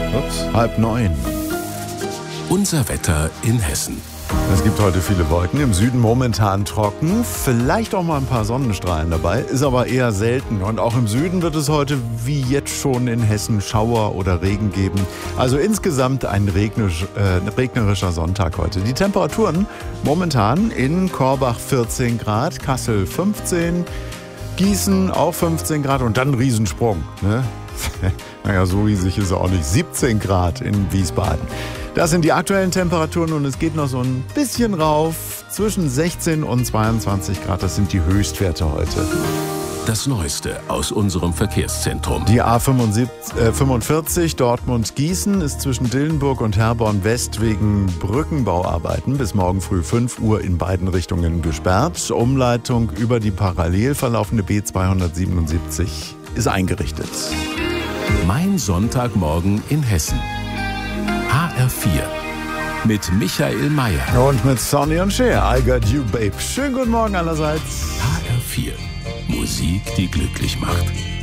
8:30. Unser Wetter in Hessen. Es gibt heute viele Wolken, im Süden momentan trocken, vielleicht auch mal ein paar Sonnenstrahlen dabei, ist aber eher selten. Und auch im Süden wird es heute wie jetzt schon in Hessen Schauer oder Regen geben. Also insgesamt ein regnerischer Sonntag heute. Die Temperaturen momentan in Korbach 14 Grad, Kassel 15, Gießen auch 15 Grad und dann ein Riesensprung. Ne? Naja, so riesig ist es auch nicht. 17 Grad in Wiesbaden. Das sind die aktuellen Temperaturen und es geht noch so ein bisschen rauf. Zwischen 16 und 22 Grad, das sind die Höchstwerte heute. Das Neueste aus unserem Verkehrszentrum. Die A45 Dortmund-Gießen ist zwischen Dillenburg und Herborn West wegen Brückenbauarbeiten bis morgen früh 5 Uhr in beiden Richtungen gesperrt. Umleitung über die parallel verlaufende B277 ist eingerichtet. Mein Sonntagmorgen in Hessen. HR4 mit Michael Mayer. Und mit Sonny und Cher, I Got You Babe. Schönen guten Morgen allerseits. HR4, Musik, die glücklich macht.